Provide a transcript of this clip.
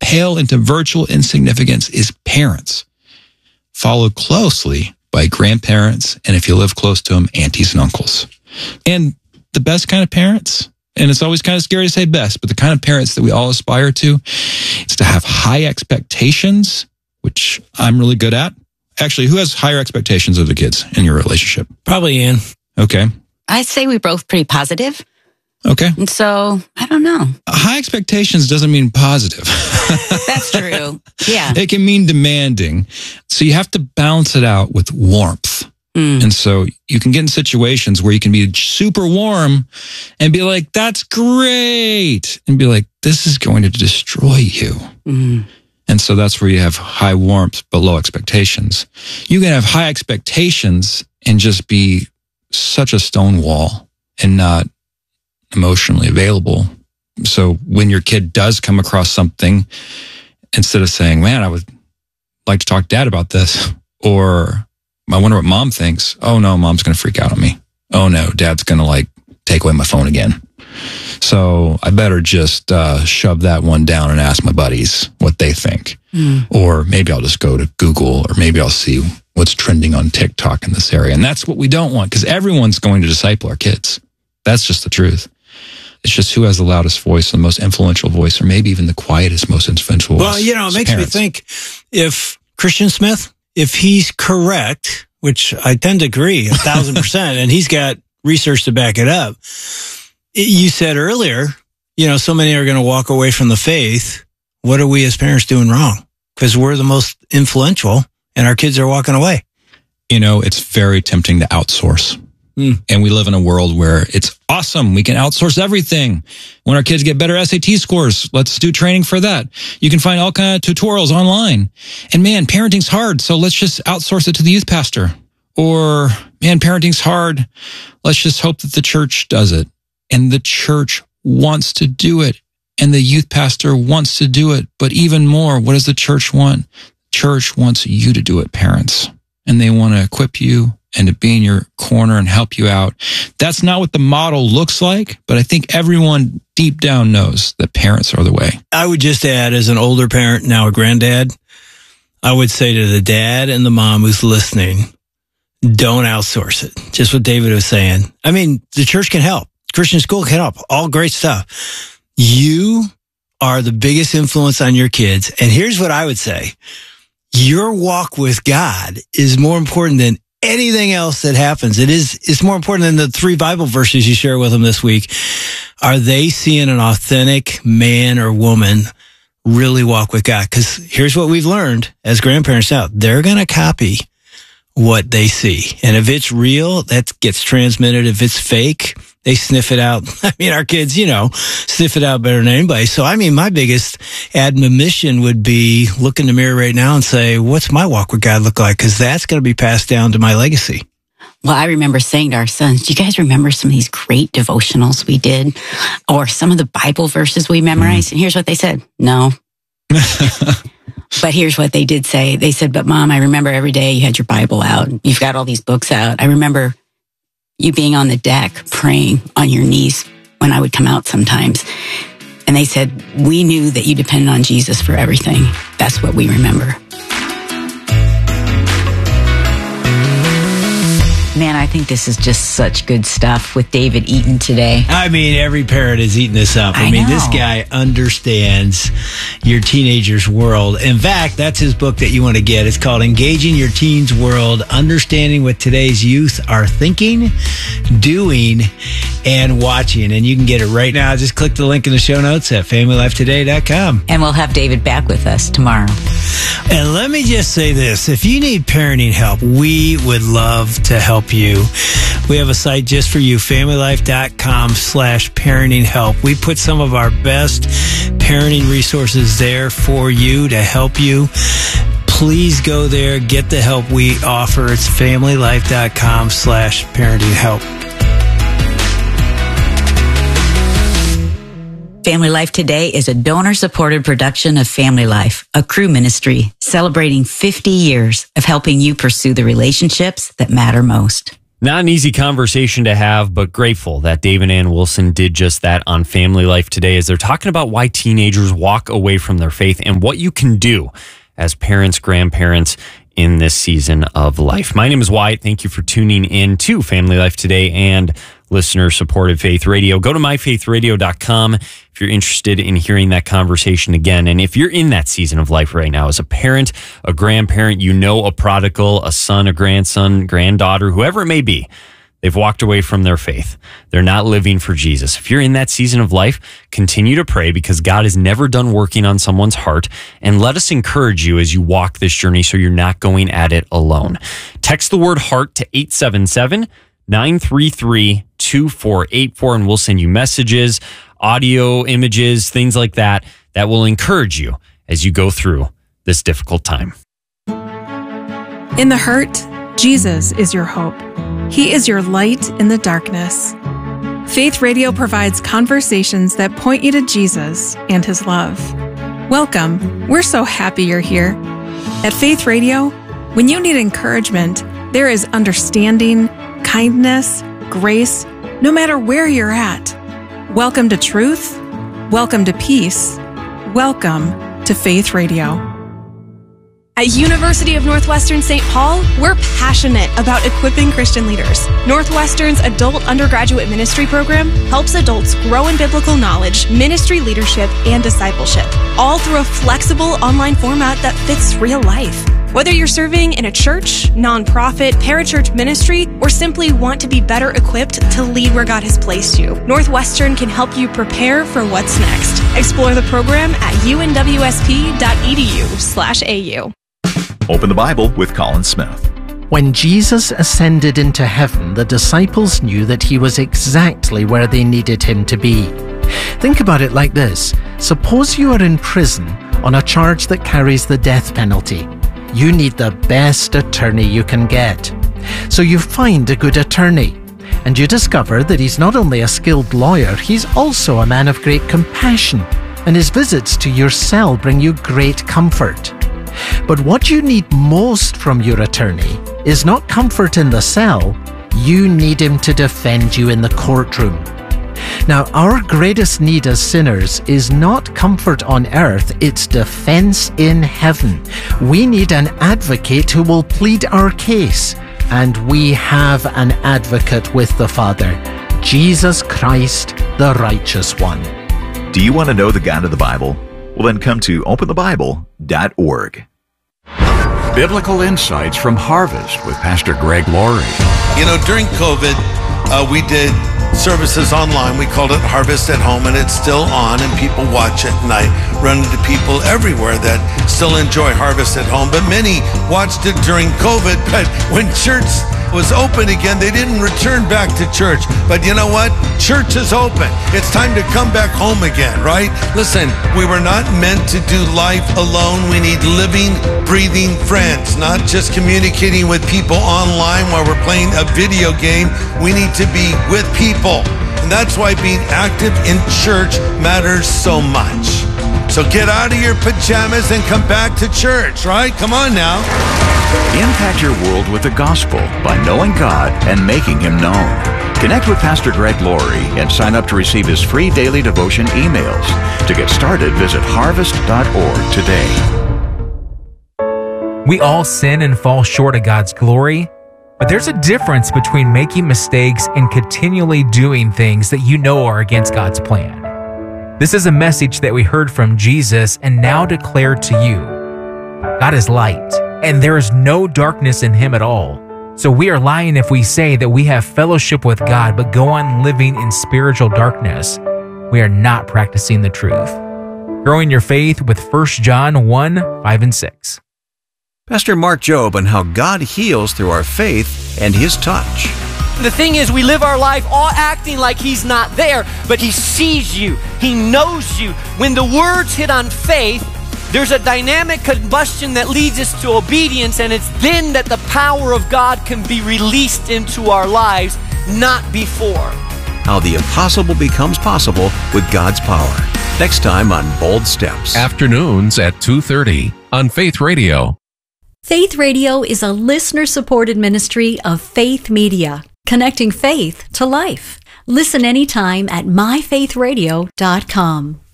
pale into virtual insignificance is parents, followed closely by grandparents, and if you live close to them, aunties and uncles. And the best kind of parents, and it's always kind of scary to say best, but the kind of parents that we all aspire to is to have high expectations, which I'm really good at. Actually, who has higher expectations of the kids in your relationship? Probably Ian. Okay. I'd say we're both pretty positive. Okay. And so, I don't know. High expectations doesn't mean positive. That's true. Yeah. It can mean demanding. So you have to balance it out with warmth. And so you can get in situations where you can be super warm and be like, that's great. And be like, this is going to destroy you. And so that's where you have high warmth, but low expectations. You can have high expectations and just be such a stone wall and not emotionally available. So when your kid does come across something, instead of saying, man, I would like to talk to dad about this, or I wonder what mom thinks. Oh no, mom's going to freak out on me. Oh no, dad's going to take away my phone again. So I better just shove that one down and ask my buddies what they think. Or maybe I'll just go to Google, or maybe I'll see what's trending on TikTok in this area. And that's what we don't want, because everyone's going to disciple our kids. That's just the truth. It's just who has the loudest voice, the most influential voice, or maybe even the quietest, most influential voice. Well, it makes me think, if Christian Smith, if he's correct, which I tend to agree 1,000%, and he's got research to back it up. You said earlier, so many are going to walk away from the faith. What are we as parents doing wrong? Because we're the most influential and our kids are walking away. It's very tempting to outsource. And we live in a world where it's awesome. We can outsource everything. When our kids get better SAT scores, let's do training for that. You can find all kinds of tutorials online. And man, parenting's hard, so let's just outsource it to the youth pastor. Or, man, parenting's hard. Let's just hope that the church does it. And the church wants to do it. And the youth pastor wants to do it. But even more, what does the church want? Church wants you to do it, parents. And they want to equip you and to be in your corner and help you out. That's not what the model looks like, but I think everyone deep down knows that parents are the way. I would just add, as an older parent, now a granddad, I would say to the dad and the mom who's listening, don't outsource it. Just what David was saying. I mean, the church can help. Christian school can help. All great stuff. You are the biggest influence on your kids. And here's what I would say. Your walk with God is more important than anything else that happens. It's more important than the 3 Bible verses you share with them this week. Are they seeing an authentic man or woman really walk with God? Because here's what we've learned as grandparents now. They're going to copy what they see. And if it's real, that gets transmitted. If it's fake, they sniff it out. I mean, our kids, sniff it out better than anybody. So, my biggest admonition would be look in the mirror right now and say, what's my walk with God look like? Because that's going to be passed down to my legacy. Well, I remember saying to our sons, do you guys remember some of these great devotionals we did? Or some of the Bible verses we memorized? And here's what they said. No. But here's what they did say. They said, but Mom, I remember every day you had your Bible out. You've got all these books out. I remember you being on the deck praying on your knees when I would come out sometimes. And they said, we knew that you depended on Jesus for everything. That's what we remember. Man, I think this is just such good stuff with David Eaton today. Every parent is eating this up. This guy understands your teenager's world. In fact, that's his book that you want to get. It's called Engaging Your Teen's World, Understanding What Today's Youth Are Thinking, Doing, and Watching. And you can get it right now. Just click the link in the show notes at FamilyLifeToday.com. And we'll have David back with us tomorrow. And let me just say this. If you need parenting help, we would love to help you. We have a site just for you, FamilyLife.com/parenting help. We put some of our best parenting resources there for you to help you. Please go there, get the help we offer. It's FamilyLife.com/parenting help. Family Life Today is a donor-supported production of Family Life, a Cru ministry celebrating 50 years of helping you pursue the relationships that matter most. Not an easy conversation to have, but grateful that Dave and Ann Wilson did just that on Family Life today, as they're talking about why teenagers walk away from their faith and what you can do as parents, grandparents in this season of life. My name is Wyatt. Thank you for tuning in to Family Life today and listener-supported Faith Radio. Go to myfaithradio.com if you're interested in hearing that conversation again. And if you're in that season of life right now as a parent, a grandparent, you know a prodigal, a son, a grandson, granddaughter, whoever it may be, they've walked away from their faith. They're not living for Jesus. If you're in that season of life, continue to pray, because God is never done working on someone's heart. And let us encourage you as you walk this journey so you're not going at it alone. Text the word HEART to 877-933-2484, and we'll send you messages, audio, images, things like that will encourage you as you go through this difficult time. In the hurt, Jesus is your hope. He is your light in the darkness. Faith Radio provides conversations that point you to Jesus and His love. Welcome. We're so happy you're here. At Faith Radio, when you need encouragement, there is understanding, kindness, grace, no matter where you're at. Welcome to truth. Welcome to peace. Welcome to Faith Radio. At University of Northwestern St. Paul, we're passionate about equipping Christian leaders. Northwestern's adult undergraduate ministry program helps adults grow in biblical knowledge, ministry leadership, and discipleship, all through a flexible online format that fits real life. Whether you're serving in a church, nonprofit, parachurch ministry, or simply want to be better equipped to lead where God has placed you, Northwestern can help you prepare for what's next. Explore the program at unwsp.edu/au. Open the Bible with Colin Smith. When Jesus ascended into heaven, the disciples knew that he was exactly where they needed him to be. Think about it like this. Suppose you are in prison on a charge that carries the death penalty. You need the best attorney you can get. So you find a good attorney, and you discover that he's not only a skilled lawyer, he's also a man of great compassion, and his visits to your cell bring you great comfort. But what you need most from your attorney is not comfort in the cell. You need him to defend you in the courtroom. Now, our greatest need as sinners is not comfort on earth, it's defense in heaven. We need an advocate who will plead our case, and we have an advocate with the Father, Jesus Christ, the righteous one. Do you want to know the God of the Bible? Well, then come to openthebible.org. Biblical Insights from Harvest with Pastor Greg Laurie. You know, during COVID, we did services online. We called it Harvest at Home, and it's still on, and people watch it. And I run into people everywhere that still enjoy Harvest at Home, but many watched it during COVID. But when church was open again, they didn't return back to church. But you know what? Church is open. It's time to come back home again, right? Listen, we were not meant to do life alone. We need living, breathing friends, not just communicating with people online while we're playing a video game. We need to be with people. And that's why being active in church matters so much. So get out of your pajamas and come back to church, right? Come on now. Impact your world with the gospel by knowing God and making Him known. Connect with Pastor Greg Laurie and sign up to receive his free daily devotion emails. To get started, visit harvest.org today. We all sin and fall short of God's glory, but there's a difference between making mistakes and continually doing things that you know are against God's plan. This is a message that we heard from Jesus and now declare to you. God is light, and there is no darkness in Him at all. So we are lying if we say that we have fellowship with God but go on living in spiritual darkness. We are not practicing the truth. Growing your faith with 1 John 1, 5 and 6. Pastor Mark Jobe on how God heals through our faith and His touch. The thing is, we live our life all acting like He's not there, but He sees you. He knows you. When the words hit on faith, there's a dynamic combustion that leads us to obedience, and it's then that the power of God can be released into our lives, not before. How the impossible becomes possible with God's power. Next time on Bold Steps. Afternoons at 2:30 on Faith Radio. Faith Radio is a listener-supported ministry of Faith Media, connecting faith to life. Listen anytime at myfaithradio.com.